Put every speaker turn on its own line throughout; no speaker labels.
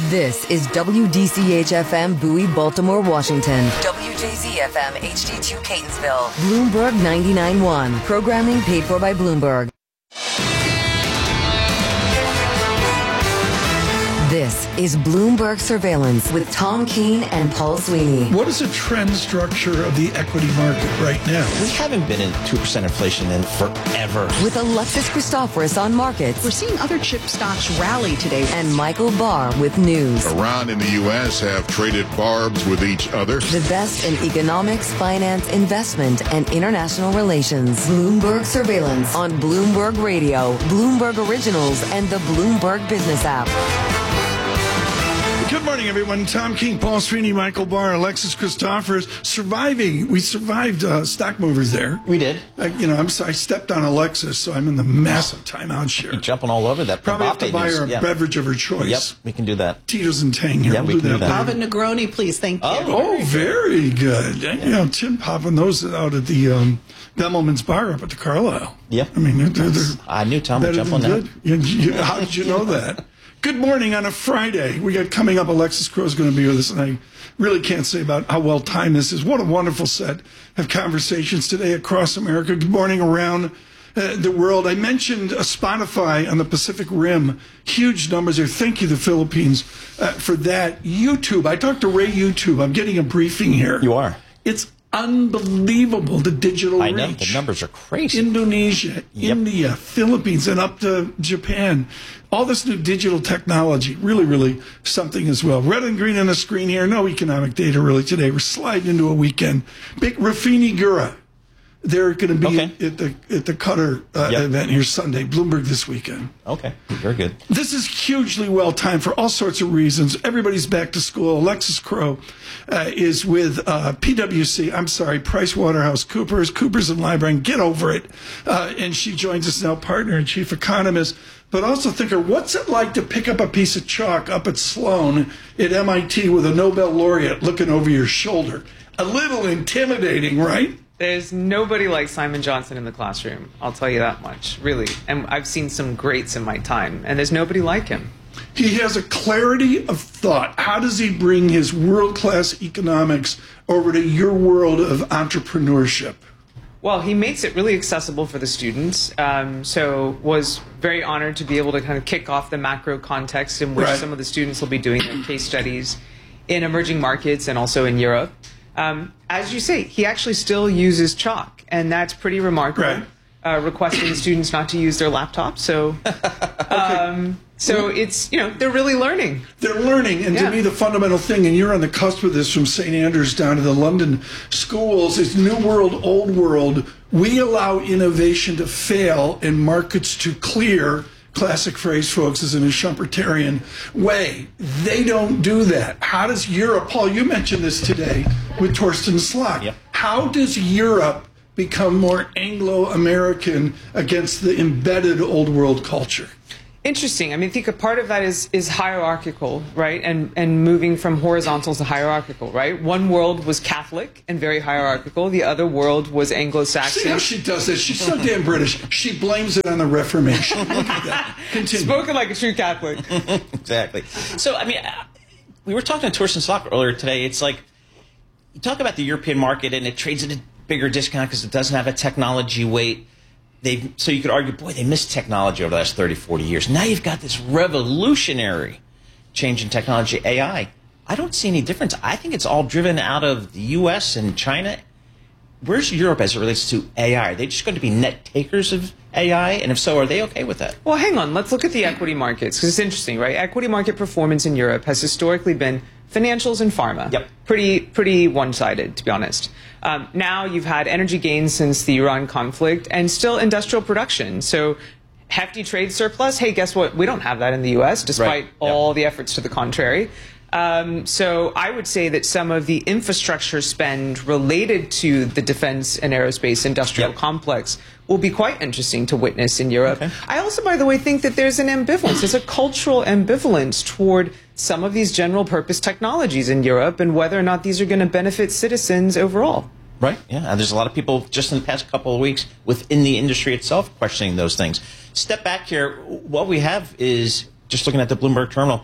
This is WDCH-FM Bowie, Baltimore, Washington. WJZ-FM HD2 Catonsville. Bloomberg 99.1. Programming paid for by Bloomberg. This is Bloomberg Surveillance with Tom Keene and Paul Sweeney.
What is the trend structure of the equity market right now?
We haven't been in 2% inflation in forever.
With Alexis Christoforous on markets.
We're seeing other chip stocks rally today.
And Michael Barr with news.
Iran and the U.S. have traded barbs with each other.
The best in economics, finance, investment, and international relations. Bloomberg Surveillance on Bloomberg Radio, Bloomberg Originals, and the Bloomberg Business app.
Good morning, everyone. Tom Keene, Paul Sweeney, Michael Barr, Alexis Christoforous. Surviving. We survived stock movers there.
We did.
I stepped on Alexis, so I'm in the massive timeout share.
You're jumping all over that.
Probably have to buy her a beverage of her choice.
Yep, we can do that.
Tito's and Tang here.
Yeah, we can do that.
Papa Negroni, please. Thank you.
Oh, very good. Yeah. Tim popping those out at the Bemelman's Bar up at the Carlisle.
Yeah.
I mean, they're
I knew Tom would jump on that.
How did you know that? Good morning on a Friday. We got coming up, Alexis Crow is going to be with us, and I really can't say about how well timed this is. What a wonderful set of conversations today across America. Good morning around the world. I mentioned Spotify on the Pacific Rim. Huge numbers there. Thank you, the Philippines, for that. YouTube. I talked to Ray YouTube. I'm getting a briefing here.
You are.
It's unbelievable, the digital reach.
I know. The numbers are crazy.
Indonesia, India, Philippines, and up to Japan. All this new digital technology, really, really something as well. Red and green on the screen here. No economic data really today. We're sliding into a weekend. Big Rafini Gura. They're going to be at the Qatar event here Sunday. Bloomberg this weekend.
Okay, very good.
This is hugely well timed for all sorts of reasons. Everybody's back to school. Alexis Crow is with PwC. I'm sorry, PricewaterhouseCoopers. Coopers and Lybrand. Get over it. And she joins us now, partner and chief economist. But also thinker, what's it like to pick up a piece of chalk up at Sloan at MIT with a Nobel laureate looking over your shoulder? A little intimidating, right?
There's nobody like Simon Johnson in the classroom, I'll tell you that much, really. And I've seen some greats in my time, and there's nobody like him.
He has a clarity of thought. How does he bring his world-class economics over to your world of entrepreneurship?
Well, he makes it really accessible for the students, so was very honored to be able to kind of kick off the macro context in which some of the students will be doing their case studies in emerging markets and also in Europe. As you say, he actually still uses chalk, and that's pretty remarkable. Requesting students not to use their laptops, so so it's, they're really learning. They're
learning, and to me the fundamental thing, and you're on the cusp of this from St. Andrews down to the London schools, is new world, old world. We allow innovation to fail and markets to clear. Classic phrase, folks, is in a Schumpeterian way. They don't do that. How does Europe, Paul, you mentioned this today with Torsten Slok. Yep. How does Europe become more Anglo-American against the embedded old world culture?
Interesting. I think a part of that is hierarchical, right? And moving from horizontal to hierarchical, right? One world was Catholic and very hierarchical. The other world was Anglo-Saxon.
See how she does this? She's so damn British. She blames it on the Reformation. Look at that. Continue.
Spoken like a true Catholic.
Exactly. So, we were talking to Torsten Slok earlier today. It's like, you talk about the European market and it trades at a bigger discount because it doesn't have a technology weight. So you could argue, boy, they missed technology over the last 30, 40 years. Now you've got this revolutionary change in technology, AI. I don't see any difference. I think it's all driven out of the U.S. and China. Where's Europe as it relates to AI? Are they just going to be net takers of AI? And if so, are they okay with that?
Well, hang on. Let's look at the equity markets, because it's interesting, right? Equity market performance in Europe has historically been financials and pharma.
Yep.
Pretty one-sided, to be honest. Now you've had energy gains since the Iran conflict and still industrial production. So hefty trade surplus. Hey, guess what? We don't have that in the U.S., despite all the efforts to the contrary. So I would say that some of the infrastructure spend related to the defense and aerospace industrial complex will be quite interesting to witness in Europe. Okay. I also, by the way, think that there's an ambivalence. There's a cultural ambivalence toward some of these general purpose technologies in Europe and whether or not these are going to benefit citizens overall.
Right, yeah. And there's a lot of people just in the past couple of weeks within the industry itself questioning those things. Step back here. What we have is, just looking at the Bloomberg terminal,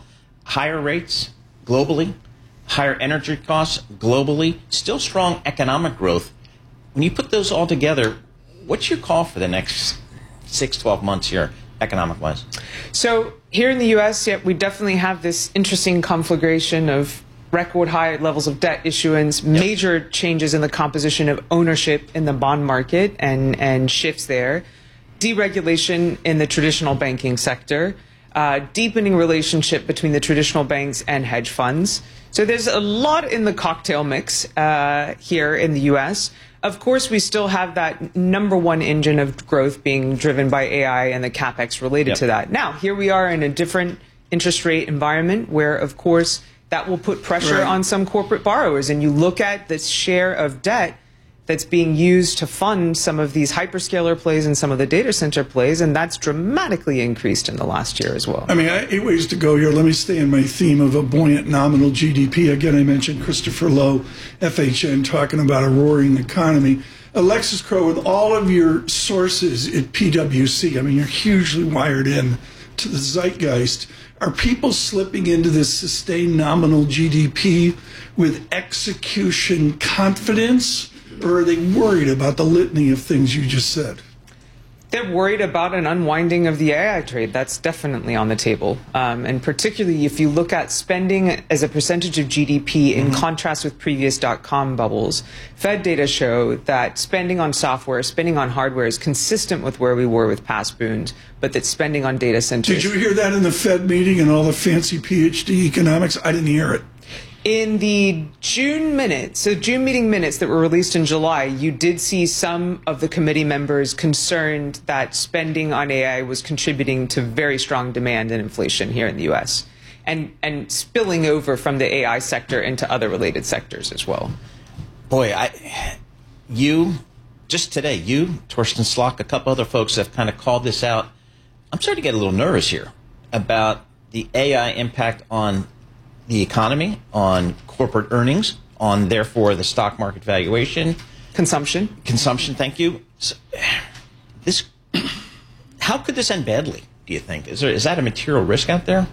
higher rates globally, higher energy costs globally, still strong economic growth. When you put those all together, what's your call for the next 6, 12 months here, economic-wise?
So here in the U.S., we definitely have this interesting conflagration of record high levels of debt issuance, major changes in the composition of ownership in the bond market and shifts there, deregulation in the traditional banking sector, deepening relationship between the traditional banks and hedge funds. So there's a lot in the cocktail mix here in the U.S. Of course, we still have that number one engine of growth being driven by AI and the CapEx related to that. Now, here we are in a different interest rate environment where, of course, that will put pressure on some corporate borrowers. And you look at the share of debt that's being used to fund some of these hyperscaler plays and some of the data center plays, and that's dramatically increased in the last year as well.
I mean, 8 ways to go here. Let me stay in my theme of a buoyant nominal GDP. Again, I mentioned Christopher Lowe, FHN, talking about a roaring economy. Alexis Crowe, with all of your sources at PwC, I mean, you're hugely wired in to the zeitgeist. Are people slipping into this sustained nominal GDP with execution confidence, or are they worried about the litany of things you just said?
They're worried about an unwinding of the AI trade. That's definitely on the table. And particularly if you look at spending as a percentage of GDP in contrast with previous dot-com bubbles, Fed data show that spending on software, spending on hardware is consistent with where we were with past boons, but that spending on data centers...
Did you hear that in the Fed meeting and all the fancy PhD economics? I didn't hear it.
In the June minutes, so June meeting minutes that were released in July, you did see some of the committee members concerned that spending on AI was contributing to very strong demand and inflation here in the U.S. and spilling over from the AI sector into other related sectors as well.
Boy, just today, Torsten Slok, a couple other folks have kind of called this out. I'm starting to get a little nervous here about the AI impact on the economy, on corporate earnings, on therefore the stock market valuation.
Consumption, thank you.
So, how could this end badly, do you think? Is that a material risk out there?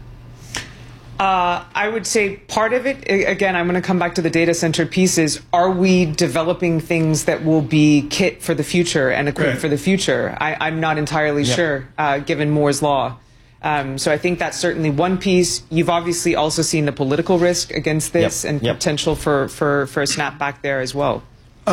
I would say part of it, again, I'm going to come back to the data center pieces. Are we developing things that will be kit for the future and equip for the future? I'm not entirely sure, given Moore's Law. So I think that's certainly one piece. You've obviously also seen the political risk against this and potential for a snapback there as well.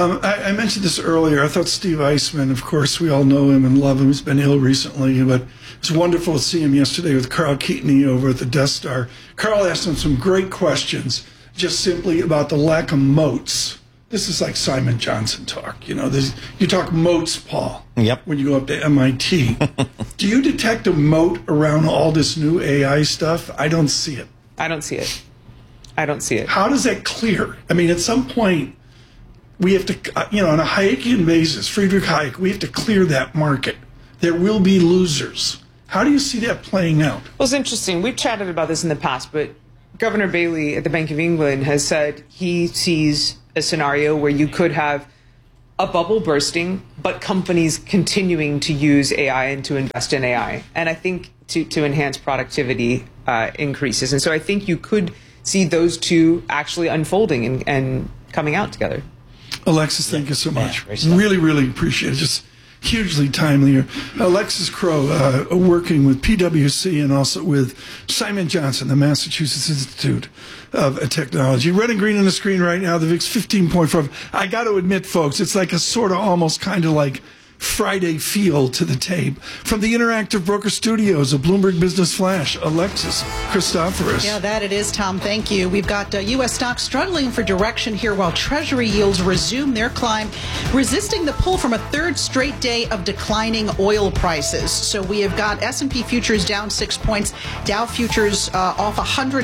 I mentioned this earlier. I thought Steve Eisman, of course, we all know him and love him. He's been ill recently, but it's wonderful to see him yesterday with Carl Keatoney over at the Death Star. Carl asked him some great questions, just simply about the lack of moats. This is like Simon Johnson talk. You know, you talk moats, Paul, when you go up to MIT. Do you detect a moat around all this new AI stuff? I don't see it.
I don't see it. I don't see it.
How does that clear? I mean, at some point, we have to, on a Hayekian basis, Friedrich Hayek, we have to clear that market. There will be losers. How do you see that playing out?
Well, it's interesting. We've chatted about this in the past, but Governor Bailey at the Bank of England has said he sees a scenario where you could have a bubble bursting, but companies continuing to use AI and to invest in AI. And I think to enhance productivity increases. And so I think you could see those two actually unfolding and coming out together.
Alexis, thank you so much. Really, really appreciate it. Just hugely timely. Alexis Crowe, working with PwC and also with Simon Johnson, the Massachusetts Institute of Technology. Red and green on the screen right now, the VIX 15.4. I got to admit, folks, it's like a sort of almost kind of like Friday feel to the tape. From the Interactive Broker Studios of Bloomberg Business Flash, Alexis Christoforous.
Yeah, that it is, Tom. Thank you. We've got U.S. stocks struggling for direction here while Treasury yields resume their climb, resisting the pull from a third straight day of declining oil prices. So we have got S&P futures down 6 points, Dow futures off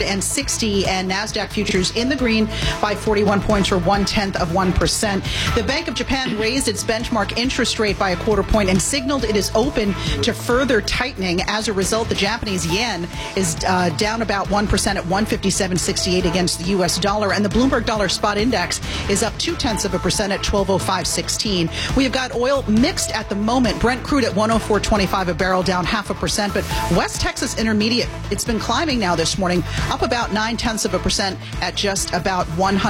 160, and NASDAQ futures in the green by 41 points or 0.1%. The Bank of Japan raised its benchmark interest rate by a quarter point and signaled it is open to further tightening. As a result, the Japanese yen is down about 1% at 157.68 against the U.S. dollar, and the Bloomberg Dollar Spot Index is up 0.2% at 1205.16. We have got oil mixed at the moment. Brent crude at 104.25 a barrel, down 0.5%, but West Texas Intermediate, it's been climbing now this morning, up about 0.9% at just about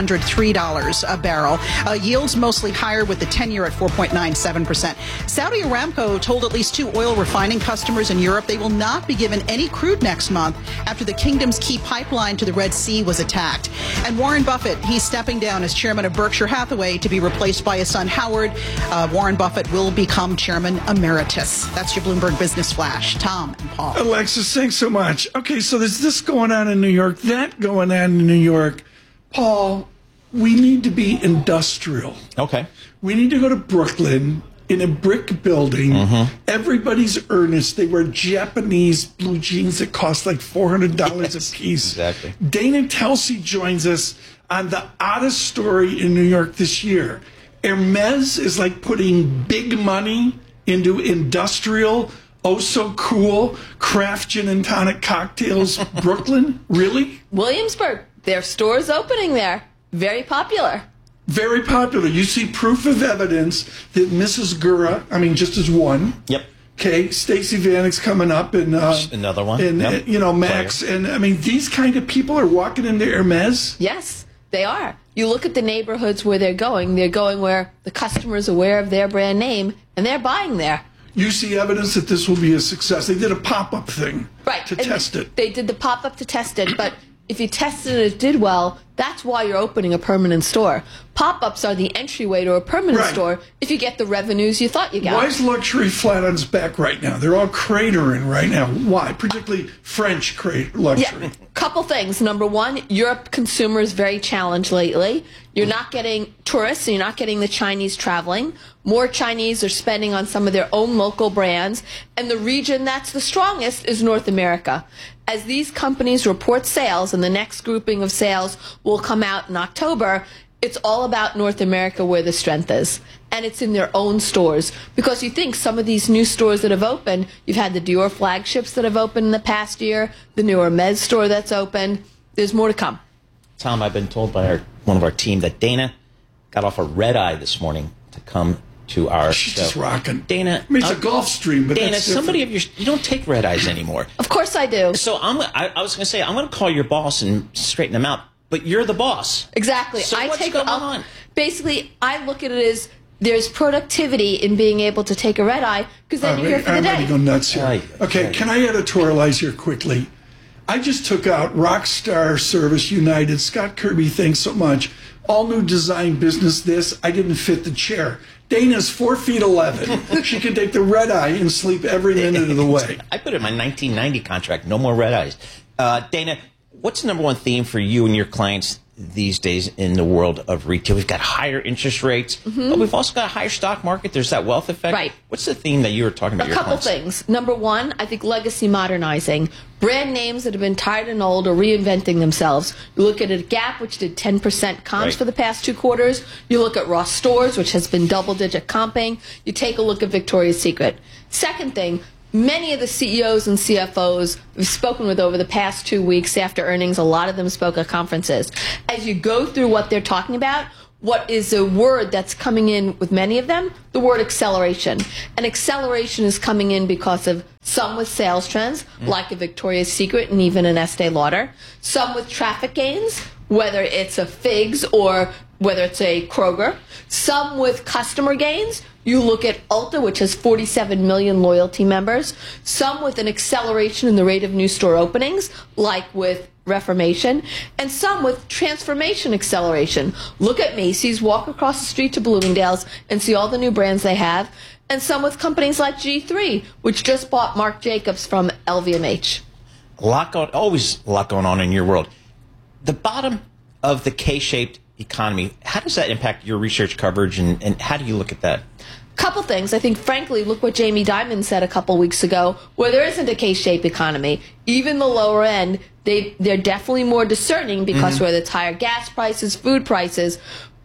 $103 a barrel. Yields mostly higher with the 10-year at 4.97%. Saudi Aramco told at least 2 oil refining customers in Europe they will not be given any crude next month after the kingdom's key pipeline to the Red Sea was attacked. And Warren Buffett, he's stepping down as chairman of Berkshire Hathaway to be replaced by his son Howard. Warren Buffett will become chairman emeritus. That's your Bloomberg Business Flash. Tom and Paul.
Alexis, thanks so much. Okay, so there's this going on in New York, that going on in New York. Paul, we need to be industrial.
Okay.
We need to go to Brooklyn in a brick building.
Mm-hmm.
Everybody's earnest. They wear Japanese blue jeans that cost like $400 a piece.
Exactly.
Dana Telsey joins us on the oddest story in New York this year. Hermes is like putting big money into industrial, oh so cool, craft gin and tonic cocktails. Brooklyn? Really?
Williamsburg. Their store's opening there. Very popular.
Very popular. You see proof of evidence that Mrs. Gura, just as one.
Yep.
Okay, Stacey Vanek's coming up, and
another one.
And
Yep.
Max,
Player.
and these kind of people are walking into Hermes.
Yes, they are. You look at the neighborhoods where they're going where the customer's aware of their brand name, and they're buying there.
You see evidence that this will be a success. They did a pop-up thing to test it.
They did the pop-up to test it, but if you tested it, it did well, that's why you're opening a permanent store. Pop-ups are the entryway to a permanent store if you get the revenues you thought you got.
Why is luxury flat on its back right now? They're all cratering right now. Why? Particularly French luxury.
Yeah, couple things. Number one, Europe consumer is very challenged lately. You're not getting tourists, and you're not getting the Chinese traveling. More Chinese are spending on some of their own local brands, and the region that's the strongest is North America. As these companies report sales, and the next grouping of sales will come out in October, it's all about North America where the strength is. And it's in their own stores. Because you think some of these new stores that have opened, you've had the Dior flagships that have opened in the past year, the new Hermes store that's opened. There's more to come.
Tom, I've been told by one of our team that Dana got off a red eye this morning to come to our
She's
show.
just rocking.
Dana,
it's a golf stream, but
Dana,
that's
somebody of yours, you don't take red eyes anymore.
Of course I do.
So I was going to say, I'm going to call your boss and straighten them out. But you're the boss.
Exactly.
So what's going on?
Basically, I look at it as there's productivity in being able to take a red eye because then you're here for the day.
I'm ready to go nuts here. Okay, can I editorialize here quickly? I just took out Rockstar Service United. Scott Kirby, thanks so much. All new design business this. I didn't fit the chair. Dana's 4'11". She can take the red eye and sleep every minute of the way.
I put it in my 1990 contract. No more red eyes. Dana, what's the number one theme for you and your clients these days in the world of retail? We've got higher interest rates, but we've also got a higher stock market. There's that wealth effect.
Right.
What's the theme that you were talking about?
A couple things. Number one, I think legacy modernizing. Brand names that have been tired and old are reinventing themselves. You look at a Gap, which did 10% comps for the past 2 quarters. You look at Ross Stores, which has been double-digit comping. You take a look at Victoria's Secret. Second thing, many of the CEOs and CFOs we've spoken with over the past 2 weeks after earnings, a lot of them spoke at conferences. As you go through what they're talking about, what is a word that's coming in with many of them? The word acceleration. And acceleration is coming in because of some with sales trends, like a Victoria's Secret and even an Estee Lauder. Some with traffic gains, whether it's a Figs or whether it's a Kroger. Some with customer gains. You look at Ulta, which has 47 million loyalty members. Some with an acceleration in the rate of new store openings, like with Reformation, and some with transformation acceleration. Look at Macy's, walk across the street to Bloomingdale's, and see all the new brands they have. And some with companies like G3, which just bought Marc Jacobs from LVMH.
Always a lot going on in your world. The bottom of the K-shaped economy, how does that impact your research coverage, and how do you look at that?
Couple things. I think, frankly, look what Jamie Dimon said a couple weeks ago, where there isn't a K-shaped economy. Even the lower end, they're definitely more discerning because whether it's higher gas prices, food prices. But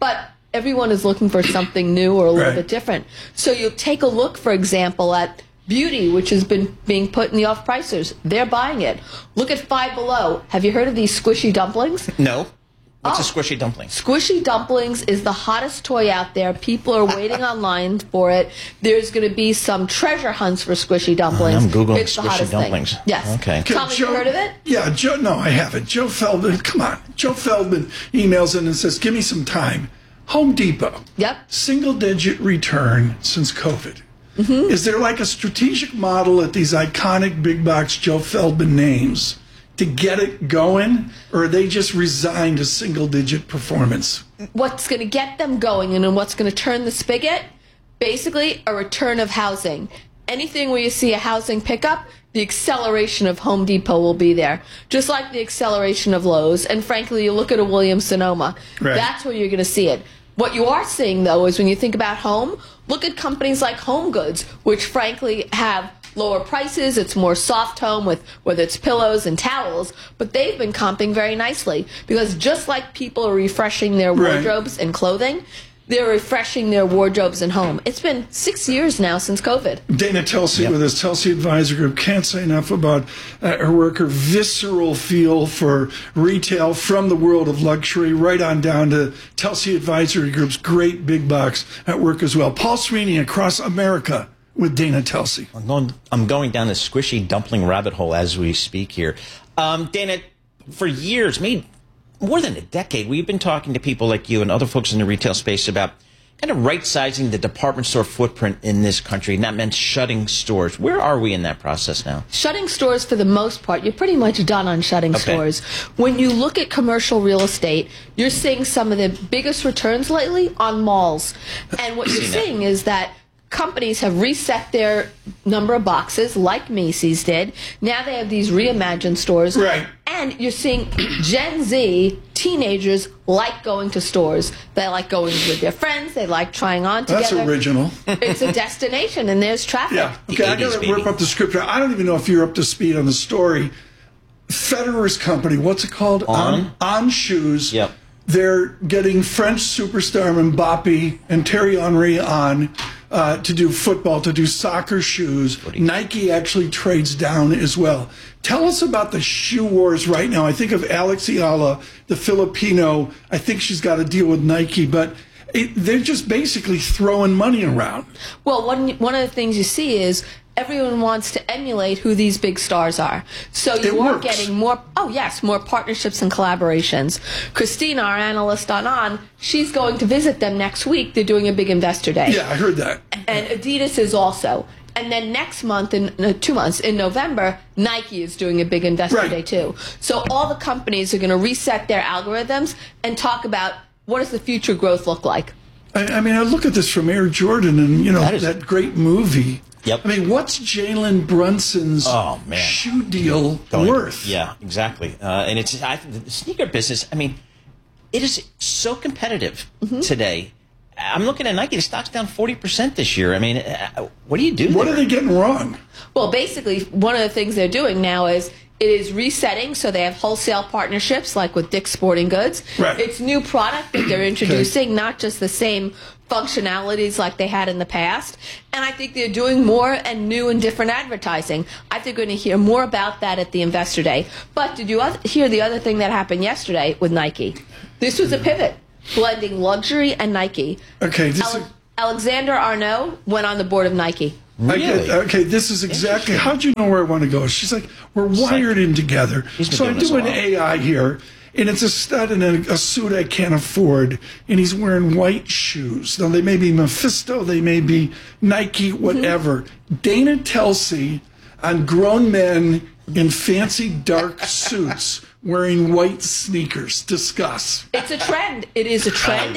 everyone is looking for something new or a little
Right.
bit different. So you take a look, for example, at Beauty, which has been being put in the off-pricers. They're buying it. Look at Five Below. Have you heard of these squishy dumplings?
No. What's
Oh.
a squishy dumpling?
Squishy dumplings is the hottest toy out there. People are waiting online for it. There's going to be some treasure hunts for squishy dumplings.
I'm Googling
it's the
squishy
hottest
dumplings.
Thing. Yes.
Okay.
Tom, have you heard of it?
Yeah, Joe. No, I haven't. Joe Feldman. Come on. Joe Feldman emails in and says, "Give me some time." Home Depot.
Yep.
Single-digit return since COVID. Is there like a strategic model at these iconic big box Joe Feldman names to get it going, or are they just resigned to single-digit performance?
What's going to get them going and then what's going to turn the spigot? Basically, a return of housing. Anything where you see a housing pickup, the acceleration of Home Depot will be there. Just like the acceleration of Lowe's. And frankly, you look at a Williams-Sonoma.
Right.
That's where you're going to see it. What you are seeing, though, is when you think about home, look at companies like Home Goods, which frankly have lower prices. It's more soft home with whether it's pillows and towels, but they've been comping very nicely because just like people are refreshing their
Right.
wardrobes and clothing, they're refreshing their wardrobes and home. It's been 6 years now since COVID.
Dana Telsey with us, Telsey Advisor Group. Can't say enough about her work, her visceral feel for retail from the world of luxury right on down to Telsey Advisory Group's great big box at work as well. Paul Sweeney across America with Dana Telsey.
I'm going down the squishy dumpling rabbit hole as we speak here. Dana, for years, maybe more than a decade, we've been talking to people like you and other folks in the retail space about kind of right-sizing the department store footprint in this country, and that meant shutting stores. Where are we in that process now?
Shutting stores, for the most part, you're pretty much done on shutting stores. When you look at commercial real estate, you're seeing some of the biggest returns lately on malls. And what you're seeing is that companies have reset their number of boxes like Macy's did. Now they have these reimagined stores.
Right.
And you're seeing Gen Z teenagers like going to stores. They like going with their friends. They like trying on together.
That's original.
It's a destination, and there's traffic.
Yeah. Okay, I got to
80s,
whip up the script. I don't even know if you're up to speed on the story. Federer's company, what's it called? On Shoes.
Yep.
They're getting French superstar Mbappe and Thierry Henry on to do football, to do soccer shoes. Nike actually trades down as well. Tell us about the shoe wars right now. I think of Alex Ayala, the Filipino. I think she's got to deal with Nike, but they're just basically throwing money around.
Well, one of the things you see is everyone wants to emulate who these big stars are. So you are getting more, more partnerships and collaborations. Christina, our analyst on, she's going to visit them next week. They're doing a big investor day.
Yeah, I heard that.
And Adidas is also. And then next month, in 2 months, in November, Nike is doing a big investor day too. So all the companies are going to reset their algorithms and talk about what does the future growth look like.
I mean, I look at this from Air Jordan and, you know, that great movie.
Yep.
I mean, what's Jalen Brunson's shoe deal worth?
Yeah, exactly. And it's, I think the sneaker business, I mean, it is so competitive today. I'm looking at Nike. The stock's down 40% this year. I mean, what do you do
What
there?
are they getting wrong?
Well, basically, one of the things they're doing now is it is resetting, so they have wholesale partnerships like with Dick's Sporting Goods.
Right.
It's new product that they're introducing, not just the same functionalities like they had in the past. And I think they're doing more and new and different advertising. I think we're going to hear more about that at the Investor Day. But did you hear the other thing that happened yesterday with Nike? This was a pivot, blending luxury and Nike.
Okay,
Alexander Arnault went on the board of Nike.
Really?
Okay, this is exactly, how'd you know where I want to go? She's like, we're wired in together. So I do an AI here, and it's a stud in a suit I can't afford, and he's wearing white shoes. Now, they may be Mephisto, they may be Nike, whatever. Dana Telsey on grown men in fancy dark suits wearing white sneakers. Discuss.
It's a trend. It is a trend.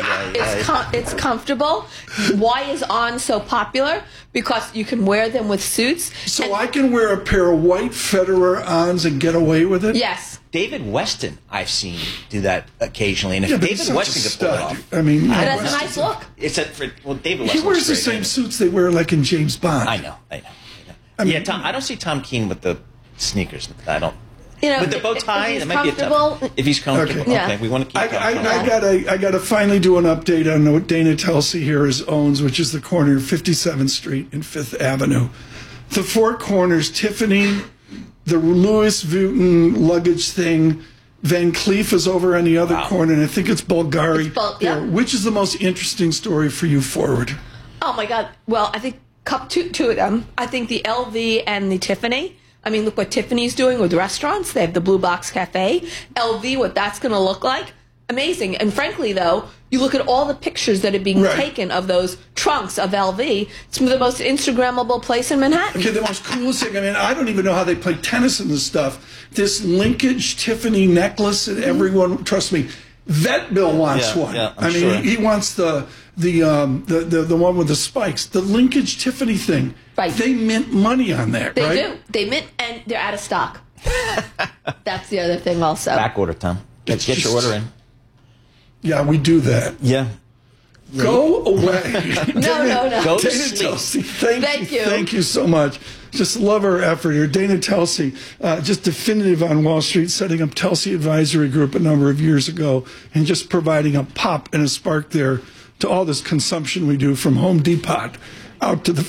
It's comfortable. Why is On so popular? Because you can wear them with suits.
So I can wear a pair of white Federer Ons and get away with it?
Yes.
David Weston, I've seen do that occasionally. And if
Yeah, but
David
he's
Weston
such a
could pull it
stud.
off.
I mean,
But that's a nice look.
It's David
he
Weston.
wears the same suits they wear like in James Bond.
I know. I mean, Tom, I don't see Tom Keane with the sneakers. I don't. With the bow tie, that might be a tough. If he's comfortable, okay. We want to keep.
I gotta finally do an update on what Dana Telsey here owns, which is the corner of 57th Street and 5th Avenue. The Four Corners, Tiffany, the Louis Vuitton luggage thing. Van Cleef is over on the other corner, and I think it's Bulgari. Which is the most interesting story for you forward?
Oh my God! Well, I think two of them. I think the LV and the Tiffany. I mean, look what Tiffany's doing with restaurants. They have the Blue Box Cafe. LV, what that's going to look like. Amazing. And frankly, though, you look at all the pictures that are being taken of those trunks of LV. It's the most Instagrammable place in Manhattan.
Okay, the most coolest thing. I mean, I don't even know how they play tennis in this stuff. This linkage Tiffany necklace that everyone, trust me, Vet Bill wants one.
Yeah,
I mean, he wants the one with the spikes. The linkage Tiffany thing.
Right.
They mint money on that,
They
right?
do. They mint, and they're out of stock. That's the other thing also.
Back order, Tom. Get your order in.
Yeah, we do that.
Yeah.
Go away.
No.
Go to
Dana
sleep.
Telsey, thank you so much. Just love our effort here. Dana Telsey, just definitive on Wall Street, setting up Telsey Advisory Group a number of years ago, and just providing a pop and a spark there to all this consumption we do from Home Depot out to the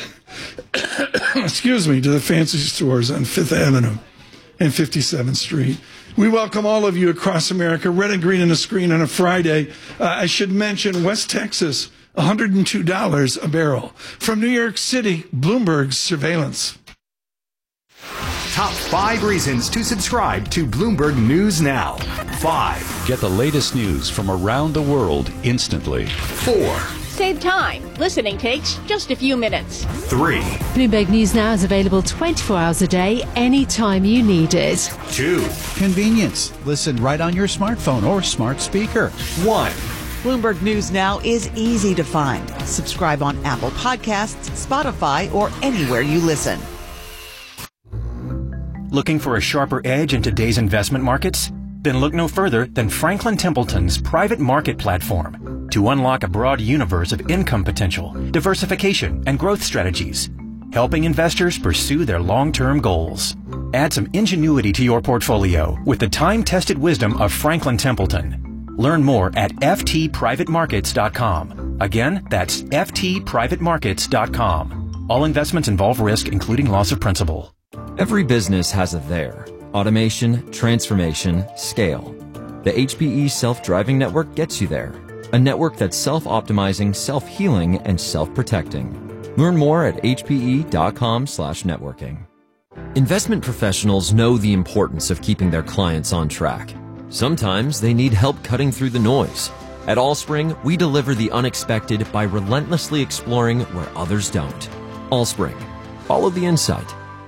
to the fancy stores on 5th Avenue and 57th Street. We welcome all of you across America, red and green on the screen on a Friday. I should mention West Texas, $102 a barrel. From New York City, Bloomberg Surveillance.
Top 5 reasons to subscribe to Bloomberg News Now. 5.
Get the latest news from around the world instantly.
4.
Save time. Listening takes just a few minutes.
3.
Bloomberg News Now is available 24 hours a day, anytime you need it.
2.
Convenience. Listen right on your smartphone or smart speaker.
1.
Bloomberg News Now is easy to find. Subscribe on Apple Podcasts, Spotify, or anywhere you listen.
Looking for a sharper edge in today's investment markets? Then look no further than Franklin Templeton's private market platform to unlock a broad universe of income potential, diversification, and growth strategies, helping investors pursue their long-term goals. Add some ingenuity to your portfolio with the time-tested wisdom of Franklin Templeton. Learn more at ftprivatemarkets.com. Again, that's ftprivatemarkets.com. All investments involve risk, including loss of principal.
Every business has a there. Automation, transformation, scale. The HPE Self-Driving Network gets you there. A network that's self-optimizing, self-healing, and self-protecting. Learn more at hpe.com/networking. Investment professionals know the importance of keeping their clients on track. Sometimes they need help cutting through the noise. At Allspring, we deliver the unexpected by relentlessly exploring where others don't. Allspring. Follow the insight.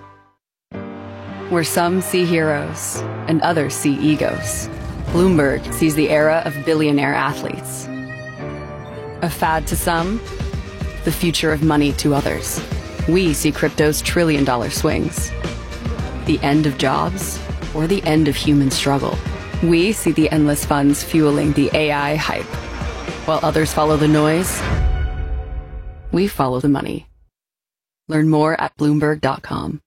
Where some see heroes and others see egos, Bloomberg sees the era of billionaire athletes. A fad to some, the future of money to others. We see crypto's trillion-dollar swings. The end of jobs or the end of human struggle. We see the endless funds fueling the AI hype. While others follow the noise, we follow the money. Learn more at Bloomberg.com.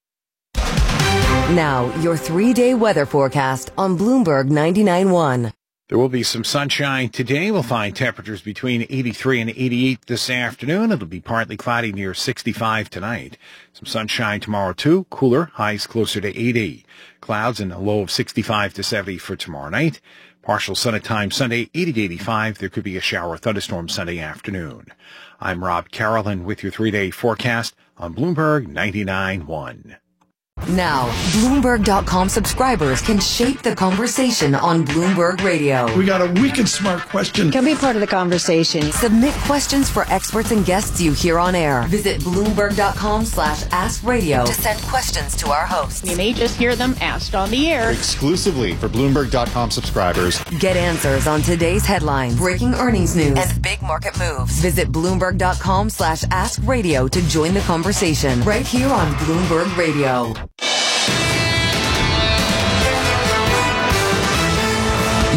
Now, your 3-day weather forecast on Bloomberg 99.1.
There will be some sunshine today. We'll find temperatures between 83 and 88 this afternoon. It'll be partly cloudy near 65 tonight. Some sunshine tomorrow, too. Cooler, highs closer to 80. Clouds and a low of 65 to 70 for tomorrow night. Partial sun at times Sunday, 80 to 85. There could be a shower or thunderstorm Sunday afternoon. I'm Rob Carolyn with your 3-day forecast on Bloomberg 99.1.
Now, Bloomberg.com subscribers can shape the conversation on Bloomberg Radio.
We got a wicked smart question.
Can be part of the conversation.
Submit questions for experts and guests you hear on air. Visit Bloomberg.com/askradio to send questions to our hosts.
You may just hear them asked on the air.
Exclusively for Bloomberg.com subscribers.
Get answers on today's headlines, breaking earnings news, and big market moves. Visit Bloomberg.com/askradio to join the conversation right here on Bloomberg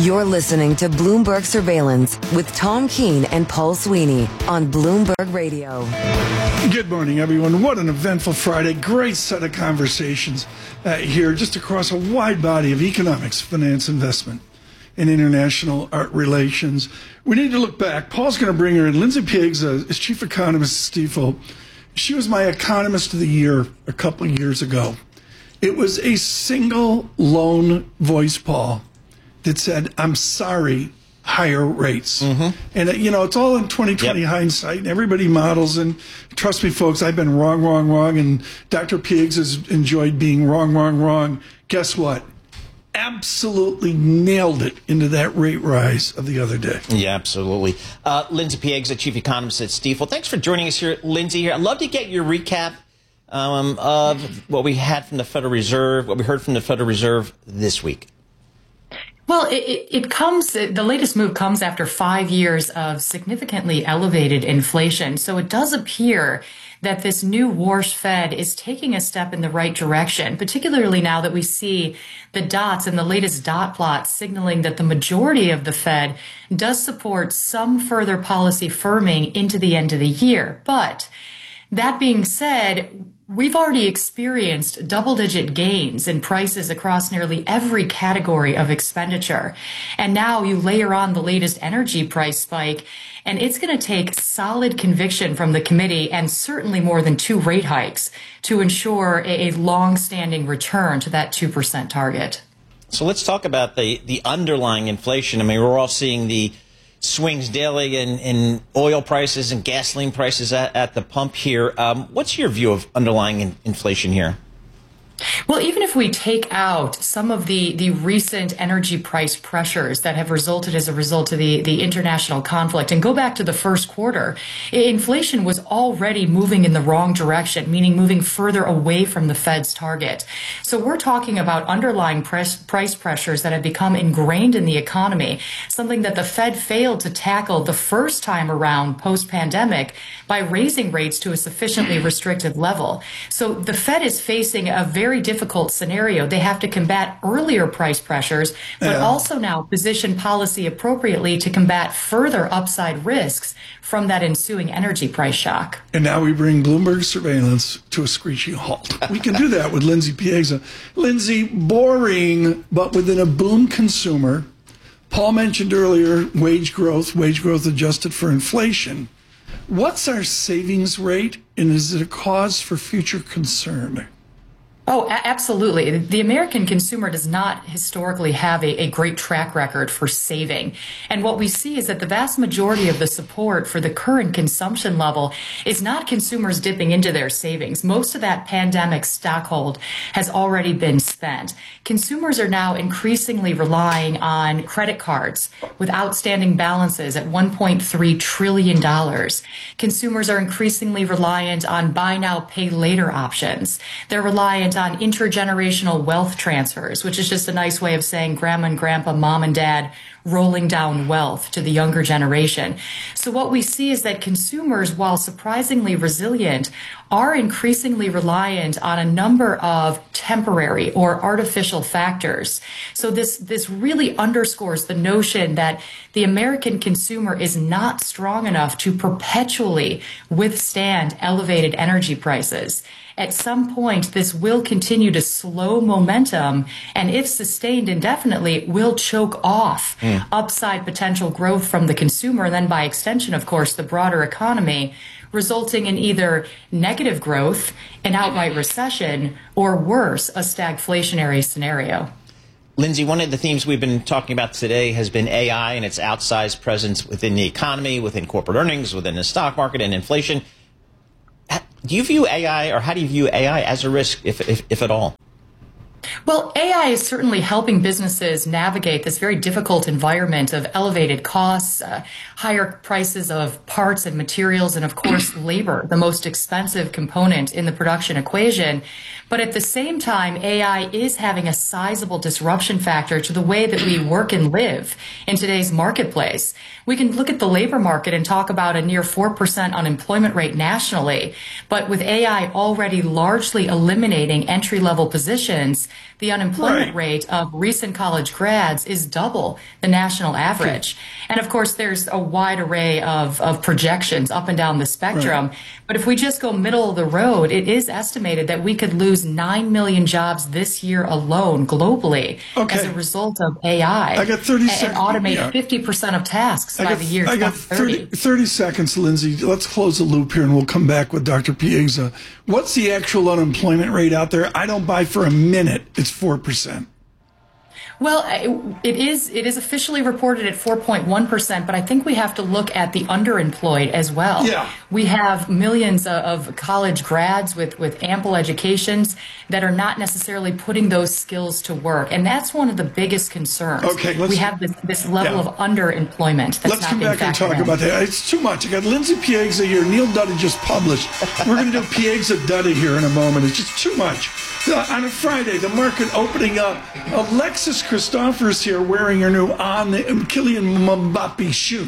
You're listening to Bloomberg Surveillance with Tom Keene and Paul Sweeney on Bloomberg Radio.
Good morning, everyone. What an eventful Friday. Great set of conversations here just across a wide body of economics, finance, investment, and international relations. We need to look back. Paul's going to bring her in. Lindsay Piegza is chief economist at Stifel. She was my economist of the year a couple of years ago. It was a single lone voice, Paul, that said, I'm sorry, higher rates. And, it's all in 2020 hindsight, and everybody models. And trust me, folks, I've been wrong. And Dr. Piegza has enjoyed being wrong. Guess what? Absolutely nailed it into that rate rise of the other day.
Yeah, absolutely. Lindsay Piegza, chief economist at Stifel. Thanks for joining us here, Lindsay. I'd love to get your recap of what we had from the Federal Reserve, what we heard from the Federal Reserve this week.
Well, the latest move comes after 5 years of significantly elevated inflation. So it does appear that this new Warsh Fed is taking a step in the right direction, particularly now that we see the dots in the latest dot plot signaling that the majority of the Fed does support some further policy firming into the end of the year. But that being said, we've already experienced double-digit gains in prices across nearly every category of expenditure. And now you layer on the latest energy price spike, and it's going to take solid conviction from the committee and certainly more than 2 rate hikes to ensure a long-standing return to that 2% target.
So let's talk about the underlying inflation. I mean, we're all seeing the swings daily in oil prices and gasoline prices at the pump here. What's your view of underlying inflation here?
Well, even if we take out some of the recent energy price pressures that have resulted as a result of the international conflict and go back to the first quarter, inflation was already moving in the wrong direction, meaning moving further away from the Fed's target. So we're talking about underlying price pressures that have become ingrained in the economy, something that the Fed failed to tackle the first time around post-pandemic by raising rates to a sufficiently restrictive level. So the Fed is facing a very difficult scenario. They have to combat earlier price pressures, but also now position policy appropriately to combat further upside risks from that ensuing energy price shock.
And now we bring Bloomberg surveillance to a screeching halt. We can do that with Lindsay Piegza. Lindsay, boring, but within a boom consumer. Paul mentioned earlier wage growth adjusted for inflation. What's our savings rate, and is it a cause for future concern?
Oh, absolutely. The American consumer does not historically have a great track record for saving. And what we see is that the vast majority of the support for the current consumption level is not consumers dipping into their savings. Most of that pandemic stockhold has already been spent. Consumers are now increasingly relying on credit cards with outstanding balances at $1.3 trillion. Consumers are increasingly reliant on buy now, pay later options. They're reliant on intergenerational wealth transfers, which is just a nice way of saying grandma and grandpa, mom and dad rolling down wealth to the younger generation. So what we see is that consumers, while surprisingly resilient, are increasingly reliant on a number of temporary or artificial factors. So this really underscores the notion that the American consumer is not strong enough to perpetually withstand elevated energy prices. At some point, this will continue to slow momentum, and if sustained indefinitely, will choke off upside potential growth from the consumer, and then by extension, of course, the broader economy, resulting in either negative growth, an outright recession, or worse, a stagflationary scenario.
Lindsay, one of the themes we've been talking about today has been AI and its outsized presence within the economy, within corporate earnings, within the stock market, and inflation. Do you view AI, or how do you view AI as a risk, if at all?
Well, AI is certainly helping businesses navigate this very difficult environment of elevated costs, higher prices of parts and materials, and of course, labor, the most expensive component in the production equation. But at the same time, AI is having a sizable disruption factor to the way that we work and live in today's marketplace. We can look at the labor market and talk about a near 4% unemployment rate nationally, but with AI already largely eliminating entry-level positions, the unemployment rate of recent college grads is double the national average. And of course, there's a wide array of projections up and down the spectrum. Right. But if we just go middle of the road, it is estimated that we could lose 9 million jobs this year alone globally as a result of AI.
I got 30 seconds.
And automate 50% of tasks by the year 2030.
I got 30 seconds, Lindsay. Let's close the loop here and we'll come back with Dr. Piegza. What's the actual unemployment rate out there? I don't buy for a minute it's 4%.
Well, it is officially reported at 4.1%, but I think we have to look at the underemployed as well.
Yeah.
We have millions of college grads with ample educations that are not necessarily putting those skills to work, and that's one of the biggest concerns.
Okay,
we have this level of underemployment that's
let's
not
come
being
back and
factored
talk
in.
about that. It's too much. I got Lindsay Piegza here. Neil Dutta just published. We're going to do Piegza Dutta here in a moment. It's just too much. On a Friday, the market opening up. Alexis Christopher's here wearing her new Kylian Mbappe shoes.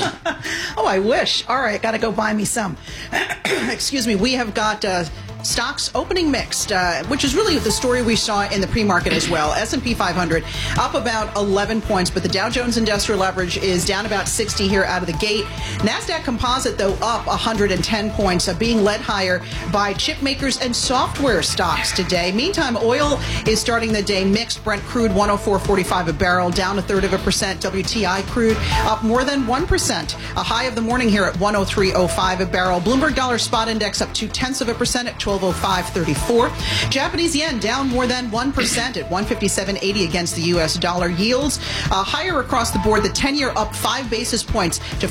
Oh, I wish. All right, got to go buy me some. Excuse me. We have got stocks opening mixed, which is really the story we saw in the pre-market as well. S&P 500 up about 11 points, but the Dow Jones Industrial Average is down about 60 here out of the gate. NASDAQ Composite, though, up 110 points, being led higher by chip makers and software stocks today. Meantime, oil is starting the day mixed. Brent crude 104.45 a barrel, down 1/3%. WTI crude up more than 1%. A high of the morning here at 103.05 a barrel. Bloomberg Dollar Spot Index up 0.2% at 1205.34. Japanese yen down more than 1% at 157.80 against the U.S. dollar. Yields higher across the board. The 10-year up 5 basis points to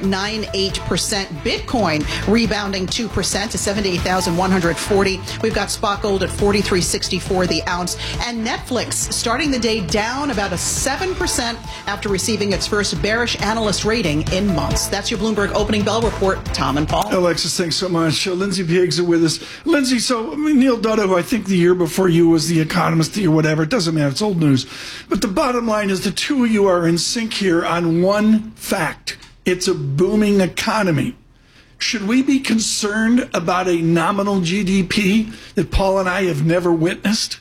4.98%. Bitcoin rebounding 2% to 78,140. We've got spot gold at 43.64 the ounce. And Netflix starting the day down about 7% after receiving its first bearish analyst rating in months. That's your Bloomberg Opening Bell Report. Tom and Paul.
Alexis, thanks so much. Lindsay Piegza with us. Lindsay, so Neil Dutta, who I think the year before you was the economist or whatever, it doesn't matter, it's old news. But the bottom line is the two of you are in sync here on one fact. It's a booming economy. Should we be concerned about a nominal GDP that Paul and I have never witnessed?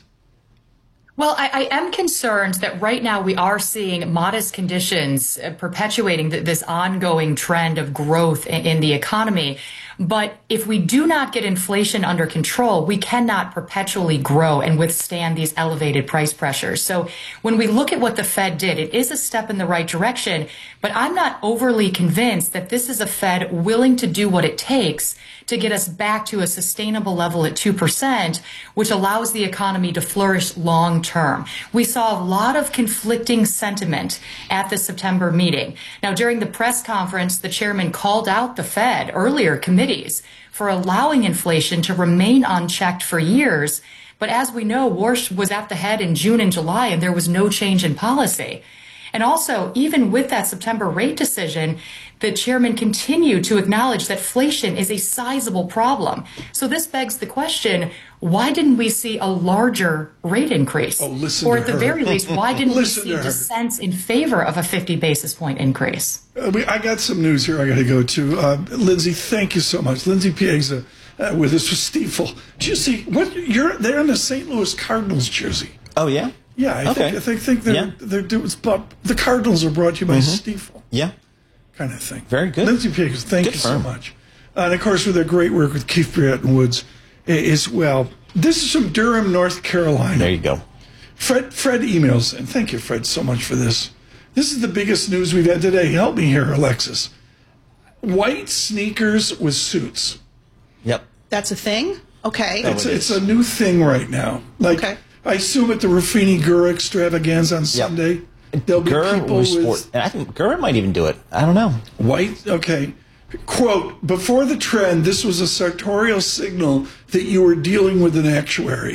Well, I am concerned that right now we are seeing modest conditions perpetuating this ongoing trend of growth in the economy. But if we do not get inflation under control, we cannot perpetually grow and withstand these elevated price pressures. So when we look at what the Fed did, it is a step in the right direction, but I'm not overly convinced that this is a Fed willing to do what it takes to get us back to a sustainable level at 2%, which allows the economy to flourish long term. We saw a lot of conflicting sentiment at the September meeting. Now, during the press conference, the chairman called out the Fed, earlier committees, for allowing inflation to remain unchecked for years. But as we know, Warsh was at the head in June and July, and there was no change in policy. And also, even with that September rate decision, the chairman continued to acknowledge that inflation is a sizable problem. So this begs the question, why didn't we see a larger rate increase? Or at the very least, why didn't we see dissents in favor of a 50 basis point increase?
I got some news here I got to go to. Lindsay, thank you so much. Lindsay Piegza with us with Stifel. Do you see what they're in the St. Louis Cardinals jersey?
Oh yeah.
Yeah, I think they're doing. The Cardinals are brought to you by Stifel.
Yeah,
kind of thing.
Very good.
Lindsay Piegza, thank you so much. And of course, with their great work with Keefe, Bruyette and Woods as well. This is from Durham, North Carolina.
There you go.
Fred emails, and thank you, Fred, so much for this. This is the biggest news we've had today. Help me here, Alexis. White sneakers with suits.
Yep.
That's a thing? Okay.
It's a new thing right now. Like, I assume at the Ruffini Gurr extravaganza on Sunday, there'll be people with...
And I think Gurr might even do it. I don't know.
White, okay. Quote, before the trend, this was a sartorial signal that you were dealing with an actuary.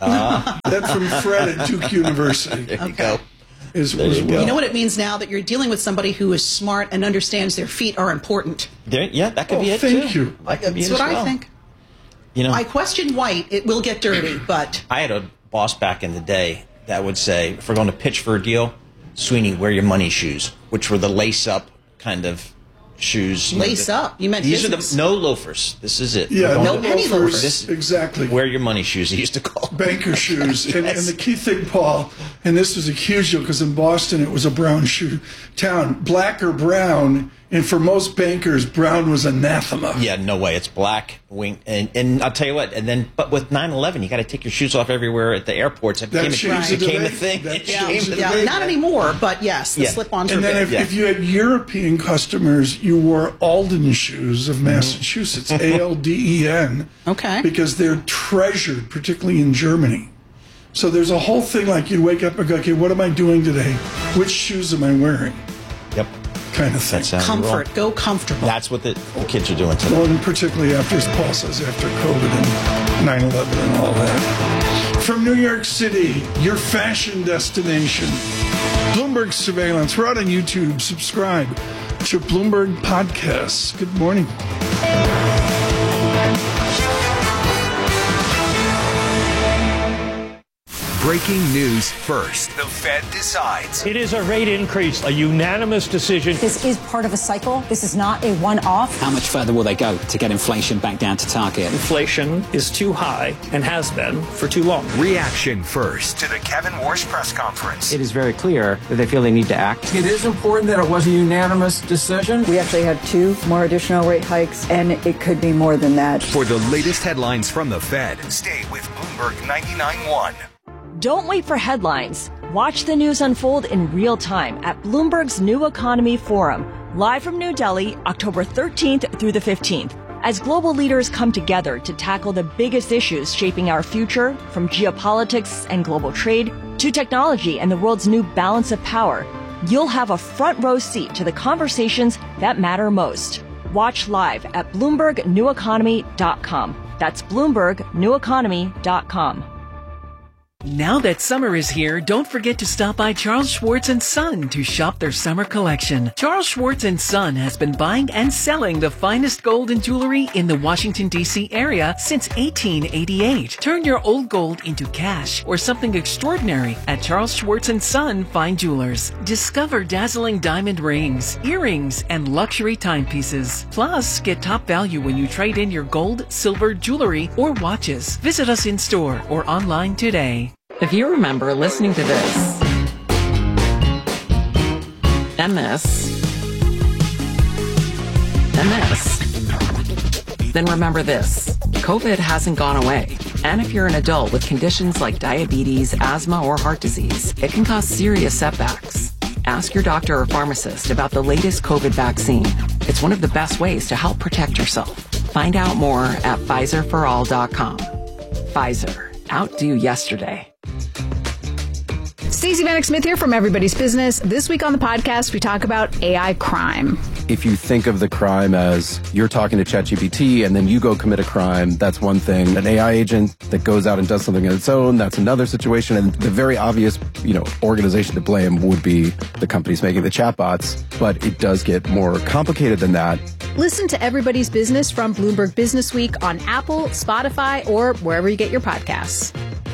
That's from Fred at Duke University.
There you go.
You know what it means now? That you're dealing with somebody who is smart and understands their feet are important.
Yeah, that could be it,
thank
too.
you.
That's what I think.
You know,
I question white. It will get dirty, but...
I had a boss back in the day that would say, if we're going to pitch for a deal, Sweeney, wear your money shoes, which were the lace-up kind of shoes.
Lace up. You meant
these
business.
are the no loafers. This is it.
Yeah, no
penny loafers.
This,
exactly.
Wear your money shoes. They used to call them.
Banker shoes. And the key thing, Paul, and this was a huge deal because in Boston it was a brown shoe town. Black or brown, and for most bankers, brown was anathema.
Yeah, no way. It's black. And I'll tell you what. And then, but with 9/11, you got to take your shoes off everywhere at the airports. It became a thing.
Not anymore, but yes, the slip-ons are
And then
big.
if you had European customers, you wore Alden shoes of Massachusetts, ALDEN.
Okay.
Because they're treasured, particularly in Germany. So there's a whole thing like you'd wake up and go, okay, what am I doing today? Which shoes am I wearing?
Yep.
Kind of thing.
Comfort. Go comfortable.
That's what the kids are doing today.
Well, and particularly after, as Paul says, after COVID and 9/11 and all that. From New York City, your fashion destination, Bloomberg Surveillance. We're out on YouTube. Subscribe to Bloomberg Podcasts. Good morning.
Breaking news first. The Fed decides.
It is a rate increase, a unanimous decision.
This is part of a cycle. This is not a one-off.
How much further will they go to get inflation back down to target?
Inflation is too high and has been for too long.
Reaction first to the Kevin Warsh press conference.
It is very clear that they feel they need to act.
It is important that it was a unanimous decision.
We actually have 2 more additional rate hikes, and it could be more than that.
For the latest headlines from the Fed, stay with Bloomberg 99.1.
Don't wait for headlines. Watch the news unfold in real time at Bloomberg's New Economy Forum, live from New Delhi, October 13th through the 15th. As global leaders come together to tackle the biggest issues shaping our future, from geopolitics and global trade to technology and the world's new balance of power, you'll have a front row seat to the conversations that matter most. Watch live at BloombergNewEconomy.com. That's BloombergNewEconomy.com.
Now that summer is here, don't forget to stop by Charles Schwartz & Son to shop their summer collection. Charles Schwartz & Son has been buying and selling the finest gold and jewelry in the Washington, D.C. area since 1888. Turn your old gold into cash or something extraordinary at Charles Schwartz & Son Fine Jewelers. Discover dazzling diamond rings, earrings, and luxury timepieces. Plus, get top value when you trade in your gold, silver, jewelry, or watches. Visit us in store or online today.
If you remember listening to this, and this, and this, then remember this. COVID hasn't gone away. And if you're an adult with conditions like diabetes, asthma, or heart disease, it can cause serious setbacks. Ask your doctor or pharmacist about the latest COVID vaccine. It's one of the best ways to help protect yourself. Find out more at PfizerForAll.com. Pfizer. Outdo yesterday.
Stacey Vanek Smith here from Everybody's Business. This week on the podcast, we talk about AI crime.
If you think of the crime as you're talking to ChatGPT and then you go commit a crime, that's one thing. An AI agent that goes out and does something on its own, that's another situation. And the very obvious, organization to blame would be the companies making the chatbots. But it does get more complicated than that.
Listen to Everybody's Business from Bloomberg Business Week on Apple, Spotify, or wherever you get your podcasts.